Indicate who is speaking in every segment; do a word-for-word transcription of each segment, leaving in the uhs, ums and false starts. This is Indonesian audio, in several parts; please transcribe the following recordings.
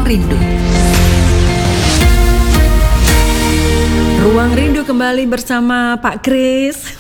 Speaker 1: Rindu. Ruang Rindu kembali bersama Pak Kris.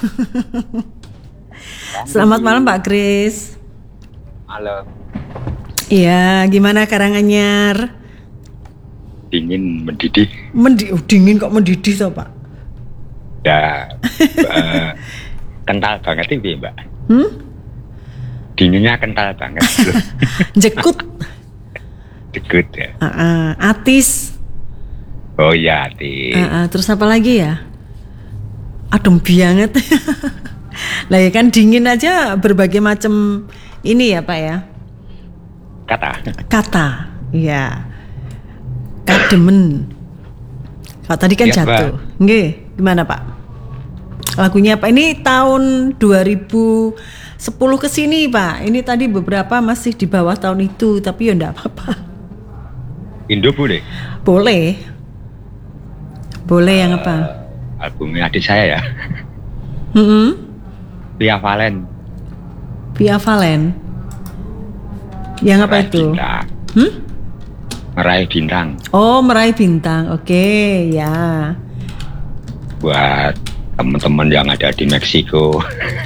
Speaker 1: Selamat malam Pak Kris.
Speaker 2: Malam.
Speaker 1: Iya, gimana Karanganyar?
Speaker 2: Dingin mendidih.
Speaker 1: Mendi- oh, dingin kok mendidih toh Pak?
Speaker 2: Ya, uh, kental banget ini Mbak.
Speaker 1: Hmm?
Speaker 2: Dinginnya kental banget.
Speaker 1: Jekut.
Speaker 2: Jekut ya.
Speaker 1: Uh-uh. Atis.
Speaker 2: Oh iya, Atis.
Speaker 1: Uh-uh. Terus apa lagi ya? Adem banget. Lah ya kan dingin aja berbagai macam ini ya Pak ya.
Speaker 2: Kata.
Speaker 1: Kata. Iya. Kademen. Kalau tadi kan
Speaker 2: ya,
Speaker 1: jatuh. Nggih, gimana Pak? Lagunya apa? Ini tahun dua ribu sepuluh ke sini Pak. Ini tadi beberapa masih di bawah tahun itu, tapi ya enggak apa-apa.
Speaker 2: Indo boleh?
Speaker 1: Boleh. Boleh uh, yang apa?
Speaker 2: Albumnya adik saya ya.
Speaker 1: Mm-hmm.
Speaker 2: Via Valen.
Speaker 1: Via Valen. Yang apa
Speaker 2: Meraih
Speaker 1: itu?
Speaker 2: Bintang.
Speaker 1: Hmm?
Speaker 2: Meraih Bintang.
Speaker 1: Oh, Meraih Bintang. Oke, okay, ya.
Speaker 2: Buat teman-teman yang ada di Meksiko.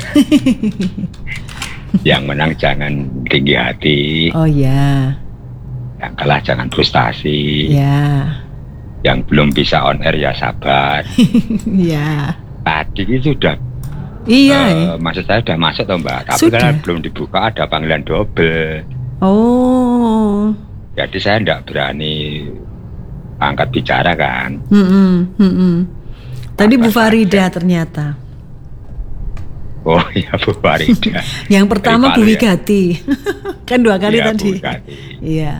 Speaker 2: Yang menang jangan tinggi hati.
Speaker 1: Oh ya.
Speaker 2: Yang kalah jangan frustasi.
Speaker 1: Ya.
Speaker 2: Yang belum bisa on air ya sabar.
Speaker 1: Ya.
Speaker 2: Tadi itu sudah.
Speaker 1: Iya.
Speaker 2: Uh,
Speaker 1: eh.
Speaker 2: Maksud saya sudah masuk toh Mbak. Tapi
Speaker 1: sudah.
Speaker 2: kan belum dibuka ada panggilan double.
Speaker 1: Oh.
Speaker 2: Jadi saya tidak berani angkat bicara kan.
Speaker 1: Hmm. Hmm. Tadi Bu Farida ternyata.
Speaker 2: Oh iya Bu Farida.
Speaker 1: Yang pertama Bu Wigati. Ya? Kan dua kali
Speaker 2: ya,
Speaker 1: tadi. Iya.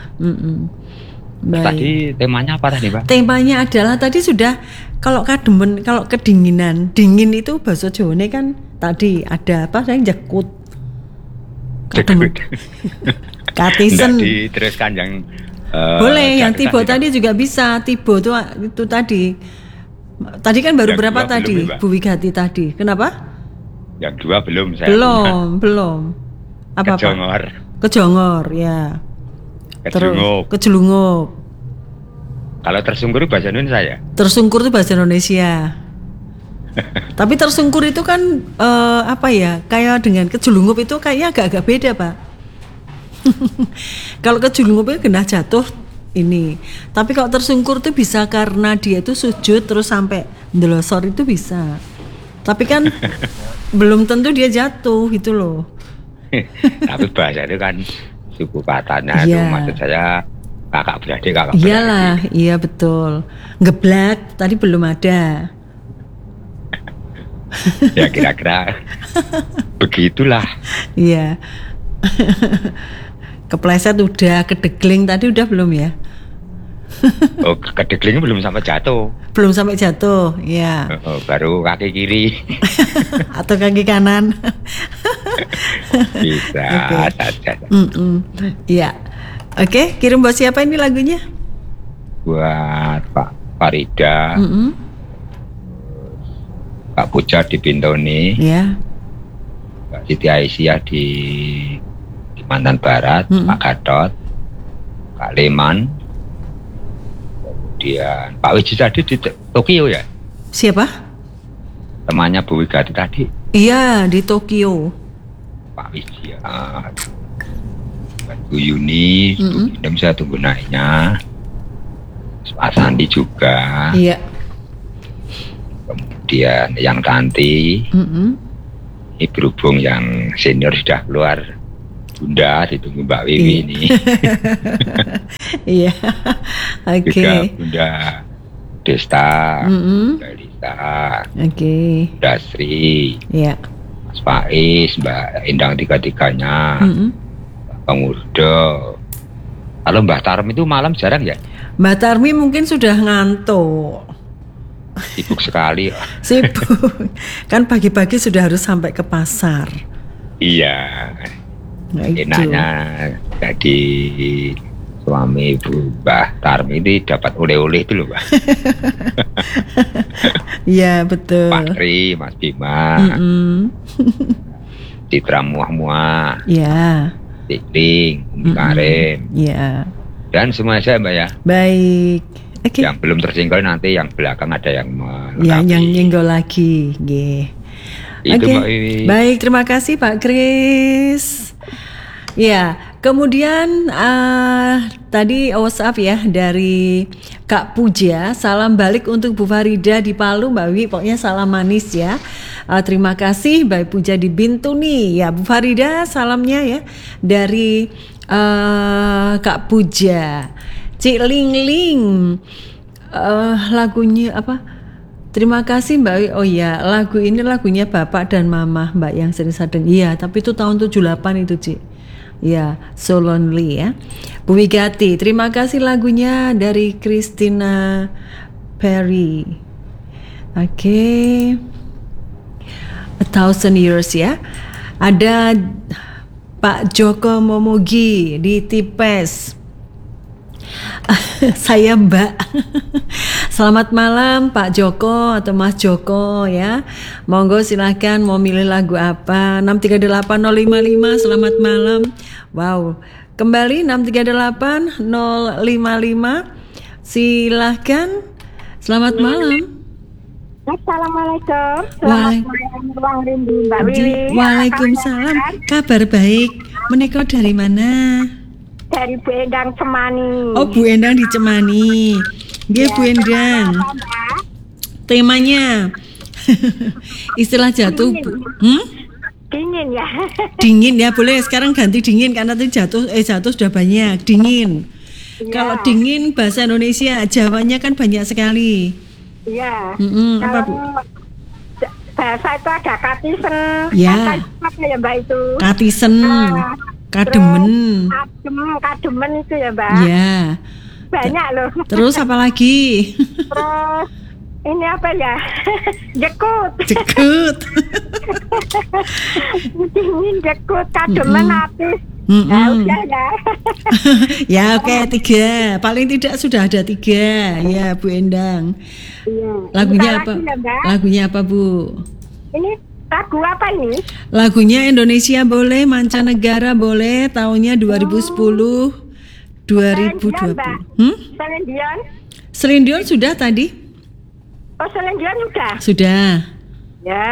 Speaker 2: Tadi temanya apa tadi Pak?
Speaker 1: Temanya adalah tadi sudah kalau kademen, kalau kedinginan, dingin itu bahasa Jawane kan tadi ada apa? Yang jekut.
Speaker 2: Jekut.
Speaker 1: Katisen.
Speaker 2: Diteruskan yang uh,
Speaker 1: boleh, yang tibo tadi juga bisa. Tibo itu itu tadi. Tadi kan baru yang berapa tadi? Bu Wigati tadi. Kenapa?
Speaker 2: Yang dua belum saya.
Speaker 1: Belum, punya. belum. Apa
Speaker 2: Kejongor.
Speaker 1: Pak? Kejongor, ya.
Speaker 2: Kejelungup.
Speaker 1: Kejelungup.
Speaker 2: Kalau tersungkur itu bahasa Indonesia ya?
Speaker 1: Tersungkur itu bahasa Indonesia. Tapi tersungkur itu kan uh, apa ya? Kayak dengan kejelungup itu kayaknya agak-agak beda Pak. Kalau kejelungup itu kena jatuh ini. Tapi kalau tersungkur itu bisa karena dia itu sujud terus sampai ndelosor itu bisa. Tapi kan belum tentu dia jatuh gitu loh.
Speaker 2: Tapi bahasa itu kan suku katanya itu
Speaker 1: ya.
Speaker 2: Maksud saya kakak beradik kakak beradik.
Speaker 1: Iyalah, iya betul. Ngeblak tadi belum ada.
Speaker 2: Ya kira-kira begitulah.
Speaker 1: Iya. Kepleset udah, kedegling tadi udah belum ya?
Speaker 2: Oh, kedeglingnya belum sampai jatuh.
Speaker 1: Belum sampai jatuh, ya.
Speaker 2: Oh, baru kaki kiri.
Speaker 1: Atau kaki kanan.
Speaker 2: Bisa
Speaker 1: okay.
Speaker 2: saja.
Speaker 1: Iya. Oke, okay, kirim buat siapa ini lagunya?
Speaker 2: Buat Pak Farida.
Speaker 1: Mm-mm.
Speaker 2: Pak Puja di Bintoni.
Speaker 1: Iya.
Speaker 2: Pak Siti Aisyah di Kalimantan Barat, mm-hmm. Pak Gatot, Pak Leman, kemudian Pak Wiji tadi di Tokyo ya?
Speaker 1: Siapa?
Speaker 2: Temannya Bu Wigati tadi.
Speaker 1: Iya, di Tokyo.
Speaker 2: Pak Wiji ya. Bu Yuni, mm-hmm. Tunggu saya tunggu naiknya. Pak Sandi juga.
Speaker 1: Iya.
Speaker 2: Kemudian yang Tanti.
Speaker 1: Mm-hmm.
Speaker 2: Ini berhubung yang senior sudah keluar. Bunda ditunggu Mbak Wiwi iya. Ini.
Speaker 1: Iya. Oke. Okay.
Speaker 2: Juga Bunda Desta,
Speaker 1: mm-hmm.
Speaker 2: Mbak Lisa.
Speaker 1: Oke. Okay.
Speaker 2: Bunda Sri.
Speaker 1: Iya.
Speaker 2: Mas Faiz, Mbak Endang tiga-tiganya.
Speaker 1: Mm-hmm.
Speaker 2: Bang Urdo. Kalau Mbak Tarmi itu malam jarang ya?
Speaker 1: Mbak Tarmi mungkin sudah ngantuk.
Speaker 2: Sibuk sekali.
Speaker 1: Sibuk. Kan pagi-pagi sudah harus sampai ke pasar.
Speaker 2: Iya.
Speaker 1: Nah,
Speaker 2: enaknya jadi suami Ibu Mbak Tarmi ini dapat oleh-oleh itu loh Mbak.
Speaker 1: Iya betul.
Speaker 2: Pak Tri, Mas Bima, Citra Muah-Muah,
Speaker 1: Iya.
Speaker 2: Tikling, Umi Karim,
Speaker 1: iya.
Speaker 2: Dan semua saya Mbak ya.
Speaker 1: Baik. Oke.
Speaker 2: Yang belum tersinggol nanti yang belakang ada yang melengkapi.
Speaker 1: Yang yang nyenggol lagi, nggih.
Speaker 2: Itu
Speaker 1: Oke.
Speaker 2: Mbak Wiwi.
Speaker 1: Baik, terima kasih Pak Kris. Ya, kemudian uh, tadi WhatsApp ya dari Kak Puja, salam balik untuk Bu Farida di Palu, Mbak Wiwi, pokoknya salam manis ya. Uh, terima kasih Mbak Puja di Bintuni ya, Bu Farida salamnya ya dari uh, Kak Puja. Cik Ling Ling, uh, lagunya apa? Terima kasih Mbak Wiwi. Oh iya, lagu ini lagunya Bapak dan Mama Mbak yang sering sadeng. Iya, tapi itu tahun tujuh puluh delapan itu Cik. Ya, So Lonely ya. Bu Wigati, terima kasih lagunya dari Christina Perry. Oke. Okay. A Thousand Years ya. Ada Pak Joko Momogi di Tipes. Saya Mbak. Selamat malam Pak Joko atau Mas Joko ya. Monggo silahkan mau milih lagu apa. enam tiga delapan nol lima lima. Selamat malam. Wow. Kembali enam tiga delapan nol lima lima. Silahkan. Selamat malam.
Speaker 3: Assalamualaikum.
Speaker 1: Waalaikumsalam.
Speaker 3: Selamat malam Ruang Rindu Mbak Wiwi.
Speaker 1: Waalaikumsalam. Kabar baik. Menika dari mana?
Speaker 3: Dari Bu Endang Cemani.
Speaker 1: Oh, Bu Endang di Cemani. Nggih, Bu Endang. Temanya istilah jatuh. Hmm?
Speaker 3: Dingin ya.
Speaker 1: Dingin ya, boleh sekarang ganti dingin karena tadi jatuh eh jatuh sudah banyak. Dingin.
Speaker 3: Ya.
Speaker 1: Kalau dingin bahasa Indonesia, Jawanya kan banyak sekali.
Speaker 3: Iya.
Speaker 1: Mm-mm, apa, Bu?
Speaker 3: Bahasa itu ada katisen.
Speaker 1: Ya.
Speaker 3: Kata apa ya Mbak itu?
Speaker 1: Katisen.
Speaker 3: Ah,
Speaker 1: Kademen.
Speaker 3: Kadem, kademen itu ya Mbak.
Speaker 1: Ya.
Speaker 3: Banyak loh.
Speaker 1: Terus apa lagi?
Speaker 3: Terus ini apa ya? Jekut.
Speaker 1: Jekut.
Speaker 3: Dingin jekut kademen habis.
Speaker 1: Mm-mm.
Speaker 3: Nah, udah ya.
Speaker 1: Ya oke okay, tiga. Paling tidak sudah ada tiga. Ya Bu Endang.
Speaker 3: Iya.
Speaker 1: Lagunya
Speaker 3: Bentar
Speaker 1: apa?
Speaker 3: lagi ya, Mbak.
Speaker 1: Lagunya apa Bu?
Speaker 3: Ini lagu apa ini?
Speaker 1: Lagunya Indonesia boleh, mancanegara boleh. Tahunnya dua ribu sepuluh, dua ribu dua puluh. Hmm?
Speaker 3: Celine Dion?
Speaker 1: Celine Dion sudah tadi?
Speaker 3: Oh, Celine Dion udah?
Speaker 1: Sudah.
Speaker 3: Ya,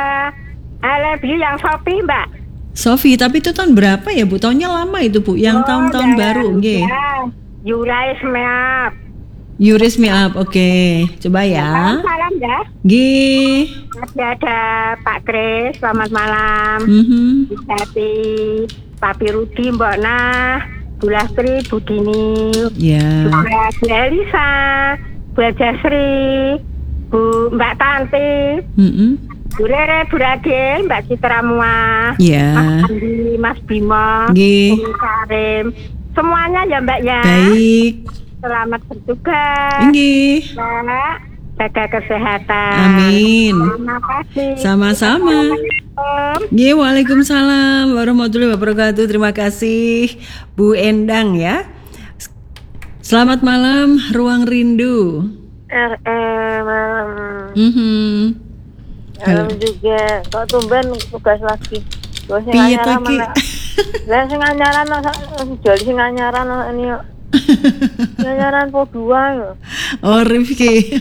Speaker 3: I love you yang Sophie, Mbak.
Speaker 1: Sofi, tapi itu tahun berapa ya Bu? Tahunnya lama itu Bu, yang
Speaker 3: Oh,
Speaker 1: tahun-tahun
Speaker 3: ya,
Speaker 1: baru, nggih.
Speaker 3: ya. You Raise Me Up.
Speaker 1: You Raise Me Up, oke. Okay. Coba ya.
Speaker 3: Salam, salam ya.
Speaker 1: Nggih.
Speaker 3: Ada ada Pak Kris, selamat malam.
Speaker 1: Mhm.
Speaker 3: Hati Papi Rudi, Mbak Nah, Bu Lastri, Bu Dini,
Speaker 1: Ya.
Speaker 3: Bu Elisa, Bu Jasri, Bu Mbak Tanti,
Speaker 1: Mhm.
Speaker 3: Bu Rere, Bu Radil, Mbak Citra Muah,
Speaker 1: Ya.
Speaker 3: Mas Andi, Mas Bimo,
Speaker 1: Nggih.
Speaker 3: Bu Karim, semuanya ya Mbak ya.
Speaker 1: Baik.
Speaker 3: Selamat bertugas.
Speaker 1: Nggih.
Speaker 3: Mbak, jaga kesehatan.
Speaker 1: Amin.
Speaker 3: Terima kasih.
Speaker 1: Sama-sama.
Speaker 3: Assalamualaikum.
Speaker 1: Nggih, waalaikumsalam warahmatullahi wabarakatuh. Terima kasih Bu Endang ya. Selamat malam Ruang Rindu.
Speaker 4: R M
Speaker 1: Mhm.
Speaker 4: Malam juga kok tumben tugas lagi. Gue sing
Speaker 1: Piye
Speaker 4: anyaran
Speaker 1: to, Ki?
Speaker 4: mana? Lah sing anyaran jual sing anyaran ini yo. Anyaran po dua yo.
Speaker 1: Oh, Rifki.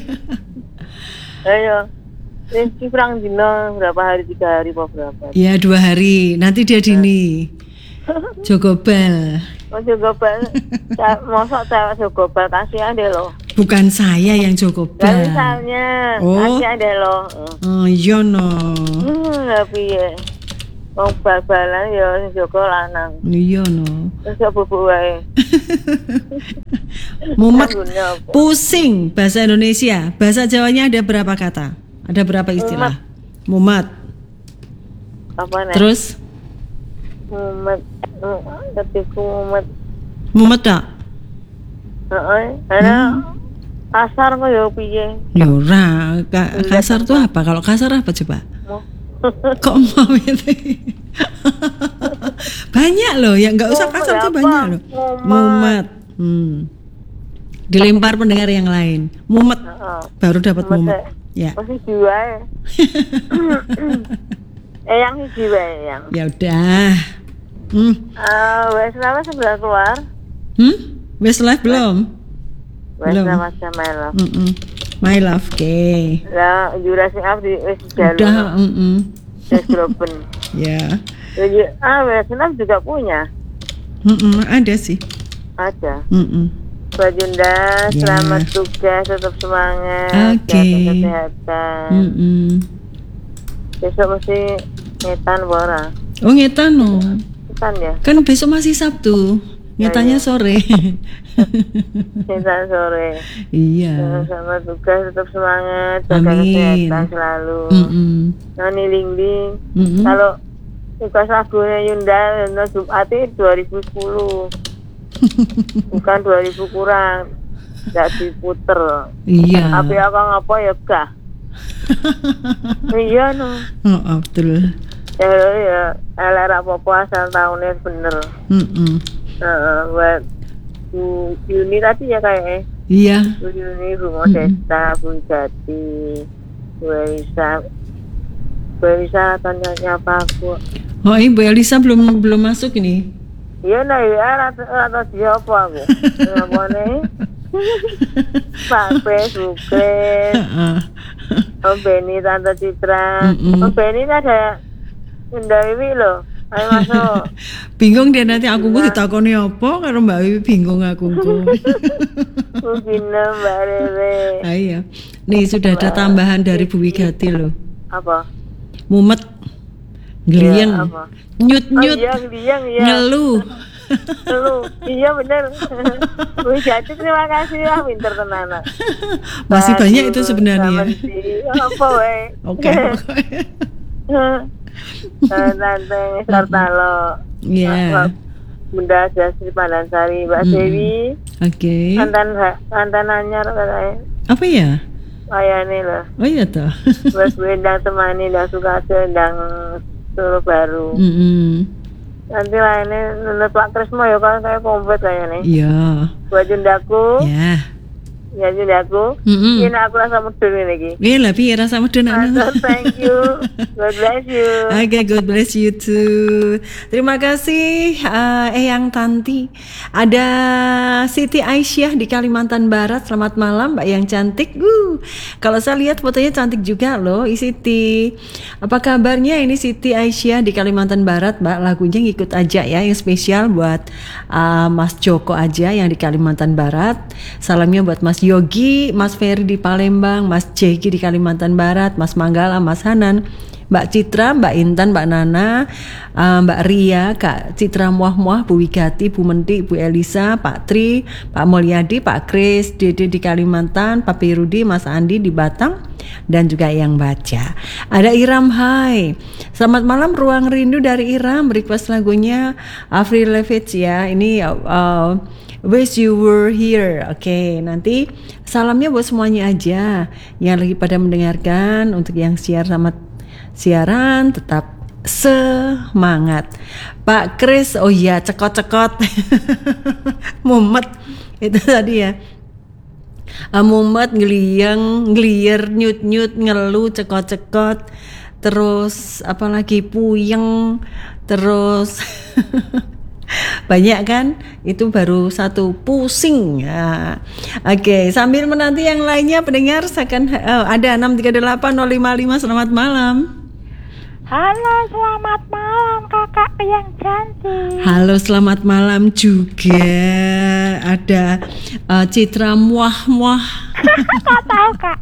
Speaker 4: Ayo. Rifki perang dino berapa hari, tiga hari po berapa?
Speaker 1: Ya, dua hari. Nanti dia dini. Jogobal.
Speaker 4: Oh jogobal. Mosok cewek jogobal kasihan deh lo.
Speaker 1: Bukan saya yang
Speaker 4: Lah
Speaker 1: jogobal.
Speaker 4: misalnya
Speaker 1: Oh.
Speaker 4: kasihan deh lo.
Speaker 1: Oh, iya no.
Speaker 4: Hmm, tapi ya. Wong bal-balan ya sing Joko lanang.
Speaker 1: Iya no.
Speaker 4: Terus kok bubuk wae.
Speaker 1: Mumet
Speaker 4: Lagunya apa?
Speaker 1: pusing bahasa Indonesia. Bahasa Jawanya ada berapa kata? Ada berapa istilah? Mumet.
Speaker 4: Apa nih?
Speaker 1: Terus
Speaker 4: Mumet, ketiku mumet.
Speaker 1: mumet tak?
Speaker 4: Heeh, ada kasar kok ya piye?
Speaker 1: Ya ora, Ka- kasar tuh apa? Kalau kasar apa coba?
Speaker 4: Mau.
Speaker 1: Kok mau itu? Banyak loh, ya nggak usah kasar tuh banyak loh. Mumet. Hmm. Dilempar pendengar yang lain. Mumet.
Speaker 4: Heeh.
Speaker 1: Baru dapat
Speaker 4: Mumet,
Speaker 1: mumet.
Speaker 4: eh.
Speaker 1: Ya.
Speaker 4: Masih jiwa ya. Eh yang si jiwa yang.
Speaker 1: Ya udah. Hmm.
Speaker 4: Eh, wes kenapa sebelah keluar?
Speaker 1: Hmm? Westlife belum? Belum.
Speaker 4: Westlife aja my love.
Speaker 1: Mm-mm. My love, oke. Okay.
Speaker 4: Lah Jurassic Park di wis jalur.
Speaker 1: Udah, mm-mm.
Speaker 4: Wis Groben.
Speaker 1: Ya.
Speaker 4: Jadi ah Westlife juga punya.
Speaker 1: Mm-mm, ada sih.
Speaker 4: Ada.
Speaker 1: Mm-mm.
Speaker 4: Bajunda,
Speaker 1: Ya.
Speaker 4: selamat tugas, tetap semangat,
Speaker 1: Oke.
Speaker 4: jaga kesehatan.
Speaker 1: Mm-mm.
Speaker 4: Besok mesti ngetan bora.
Speaker 1: Oh ngetan no.
Speaker 4: Ngetan ya?
Speaker 1: Kan besok masih Sabtu. Ngetanya sore.
Speaker 4: Ngetan sore.
Speaker 1: Iya.
Speaker 4: Sama tugas, tetap semangat, jaga
Speaker 1: Amin.
Speaker 4: kesehatan selalu.
Speaker 1: Mm-mm.
Speaker 4: Nani Lingling.
Speaker 1: Mm-mm.
Speaker 4: Kalau tugas lagunya Yunda, Yunda Jumati dua ribu sepuluh. Bukan dua ribu kurang. Nggak diputer.
Speaker 1: Iya.
Speaker 4: Tapi apa ngapa ya gak? Iya no.
Speaker 1: Oh, oh, betul.
Speaker 4: Ya ya, elek apa-apa asal tahunnya bener.
Speaker 1: Mm-mm.
Speaker 4: Heeh, buat Bu Yuni tadi ya kayaknya.
Speaker 1: Iya.
Speaker 4: Bu Yuni, Bu Modesta, Bu Jati, Bu Elisa. Bu Elisa tanya nyapa aku.
Speaker 1: Oh, Ibu Elisa belum belum masuk ini.
Speaker 4: Iya nah, ya rata rata siapa aku? Apa nih? Pak Facebook,
Speaker 1: Heeh.
Speaker 4: Om Beni, Tante Citra.
Speaker 1: Mm-mm.
Speaker 4: Om Beni ada Yunda Wiwi loh. Ayo masuk.
Speaker 1: Bingung dia nanti aku ku ditakoni apa karo Mbak Wiwi, bingung aku ku.
Speaker 4: Mungkin Mbak Rere.
Speaker 1: Ah, iya. Nih sudah ada tambahan dari Bu Wigati loh.
Speaker 4: Apa?
Speaker 1: Mumet. Gliyeng.
Speaker 4: Ya, apa?
Speaker 1: Nyut-nyut.
Speaker 4: Oh, iya, Gliyeng, iya.
Speaker 1: Ngeluh.
Speaker 4: Lu, iya bener. Bu Jati terima kasih ya, pinter tenan.
Speaker 1: Masih banyak itu
Speaker 4: Aduh,
Speaker 1: sebenarnya.
Speaker 4: sama si- Apa we?
Speaker 1: Oke.
Speaker 4: Tante Sartalo.
Speaker 1: Iya.
Speaker 4: Bunda Jasri Pandansari, Mbak
Speaker 1: Mm-mm.
Speaker 4: Dewi.
Speaker 1: Oke.
Speaker 4: Mantan mantan anyar katanya.
Speaker 1: Apa ya?
Speaker 4: Ayane lah.
Speaker 1: Oh iya toh.
Speaker 4: Mas Wendang temani Ndang Sukase, Ndang Solo Baru.
Speaker 1: Mm-mm.
Speaker 4: Nanti lainnya menurut Pak Krismo ya kan kayak komplit kayaknya nih.
Speaker 1: Iya.
Speaker 4: Buat Jundaku,
Speaker 1: Ya.
Speaker 4: ya Jundaku.
Speaker 1: Mm-mm.
Speaker 4: Ini aku rasa mudun ini lagi.
Speaker 1: Eh lah piye rasa medun anak.
Speaker 4: Mantap, thank you. God bless you.
Speaker 1: Oke, God bless you too. Terima kasih uh, Eyang Tanti. Ada Siti Aisyah di Kalimantan Barat. Selamat malam Mbak yang cantik. Uh, kalau saya lihat fotonya cantik juga loh, Siti. Apa kabarnya ini Siti Aisyah di Kalimantan Barat, Mbak? Lagunya ngikut aja ya, yang spesial buat uh, Mas Joko aja yang di Kalimantan Barat. Salamnya buat Mas Yogi, Mas Ferry di Palembang, Mas Jeki di Kalimantan Barat, Mas Manggala, Mas Hanan, Mbak Citra, Mbak Intan, Mbak Nana, uh, Mbak Ria, Kak Citra Muah-Muah, Bu Wigati, Bu Menti, Bu Elisa, Pak Tri, Pak Mulyadi, Pak Kris, Dede di Kalimantan, Pak Pirudi, Mas Andi di Batang, dan juga yang baca. Ada Iram Hai. Selamat malam Ruang Rindu dari Iram, request lagunya Avril Lavigne ya. Ini uh, Wish You Were Here. Oke, okay, nanti salamnya buat semuanya aja yang lagi pada mendengarkan. Untuk yang siar sama siaran tetap semangat. Pak Kris, oh iya cekot-cekot. Mumet itu tadi ya. Uh, mumet, ngeliyeng, ngeliyer, nyut-nyut, ngeluh, cekot-cekot. Terus apalagi puyeng, terus banyak kan, itu baru satu pusing ya. Oke, sambil menanti yang lainnya pendengar akan oh, ada enam tiga delapan nol lima lima. Selamat malam.
Speaker 4: Halo, selamat malam kakak yang cantik.
Speaker 1: Halo, selamat malam juga. Ada uh, Citra Muah-Muah.
Speaker 4: Kak tahu kak.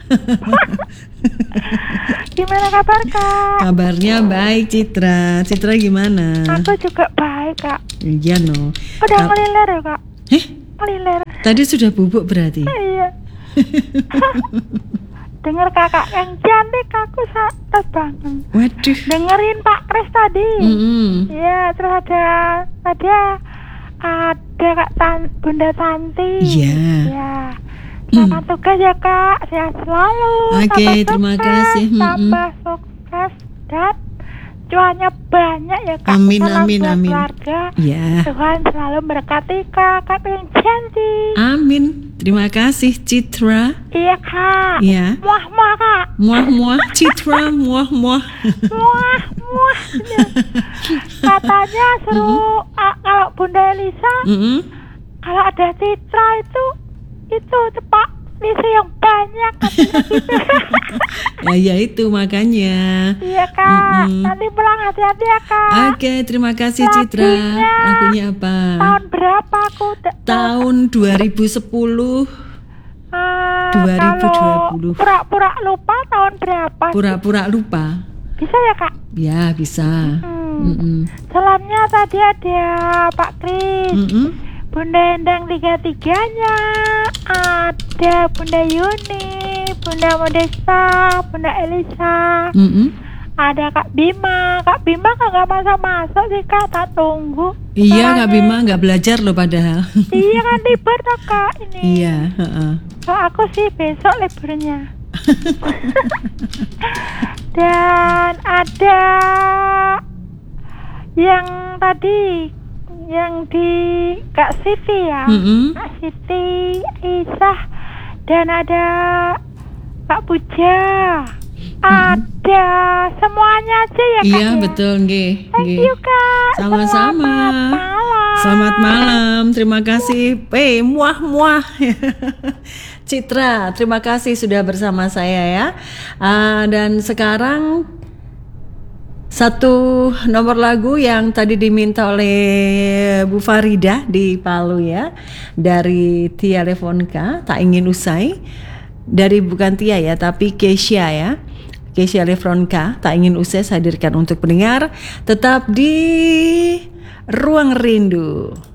Speaker 4: Gimana kabar kak?
Speaker 1: Kabarnya baik Citra. Citra gimana?
Speaker 4: Aku juga baik kak.
Speaker 1: Iya no.
Speaker 4: Udah
Speaker 1: Kal-
Speaker 4: ngeliler ya kak?
Speaker 1: Eh,
Speaker 4: Ngeliler.
Speaker 1: tadi sudah bubuk berarti.
Speaker 4: Iya. Dengar kakak yang cantik aku terus bangun.
Speaker 1: Waduh.
Speaker 4: Dengerin Pak Kris tadi.
Speaker 1: Mm-mm.
Speaker 4: Iya, terus ada ada ada kak Tan, Bunda Tanti.
Speaker 1: Iya.
Speaker 4: Iya. Selamat tugas ya kak, sehat selalu.
Speaker 1: Oke,
Speaker 4: tambah
Speaker 1: terima
Speaker 4: sukses,
Speaker 1: kasih. Mm-mm.
Speaker 4: Tambah sukses dan cuannya banyak ya kak.
Speaker 1: Amin,
Speaker 4: Salam
Speaker 1: amin,
Speaker 4: buat
Speaker 1: amin.
Speaker 4: keluarga.
Speaker 1: Ya.
Speaker 4: Tuhan selalu berkati kakak yang cantik.
Speaker 1: Amin. Terima kasih Citra.
Speaker 4: Iya kak.
Speaker 1: Ya.
Speaker 4: Muah muah kak.
Speaker 1: Muah-muah Citra, muah-muah.
Speaker 4: Muah muah. Katanya seru. Ah, kalau Bunda Elisa
Speaker 1: Mm-mm.
Speaker 5: kalau ada Citra itu itu cepak lise yang banyak gitu.
Speaker 1: Ya ya itu makanya.
Speaker 5: Iya Kak,
Speaker 1: Mm-mm.
Speaker 5: nanti pulang hati-hati ya Kak.
Speaker 1: Oke, terima kasih Citra.
Speaker 5: Lagunya.
Speaker 1: Lagunya apa?
Speaker 5: Tahun berapa aku udah
Speaker 1: Tahun dua ribu sepuluh.
Speaker 5: Ah,
Speaker 1: dua ribu dua puluh.
Speaker 5: kalau pura-pura lupa tahun berapa?
Speaker 1: Pura-pura lupa.
Speaker 5: Bisa ya Kak?
Speaker 1: Ya bisa.
Speaker 5: Hmm.
Speaker 1: Mm-mm.
Speaker 5: Salamnya tadi ada Pak Kris,
Speaker 1: Mm-mm.
Speaker 5: Bunda Endang tiga tiganya, ada Bunda Yuni, Bunda Modesta, Bunda Elisa,
Speaker 1: Mm-mm.
Speaker 5: ada Kak Bima. Kak Bima kan nggak masuk-masuk sih Kak, tak tunggu.
Speaker 1: Iya Kak
Speaker 5: Soalnya-
Speaker 1: Bima nggak belajar loh padahal.
Speaker 5: Iya kan libur toh Kak ini.
Speaker 1: Iya. heeh.
Speaker 5: So, aku sih besok liburnya. Dan ada yang tadi yang di Kak Siti ya,
Speaker 1: Mm-mm.
Speaker 5: Kak Siti, Isah, dan ada Kak Puja, ada semuanya aja ya Kak.
Speaker 1: Iya
Speaker 5: ya?
Speaker 1: betul nggih.
Speaker 5: Thank
Speaker 1: nggih.
Speaker 5: you Kak.
Speaker 1: Sama-sama.
Speaker 5: Selamat malam.
Speaker 1: Selamat malam, terima kasih. Eh, muah muah. Citra, terima kasih sudah bersama saya ya. Ah, dan sekarang satu nomor lagu yang tadi diminta oleh Bu Farida di Palu ya, dari Tia Levonka, Tak Ingin Usai. Dari bukan Tia ya, tapi Keisha ya. Keisha Levonka, Tak Ingin Usai saya hadirkan untuk pendengar tetap di Ruang Rindu.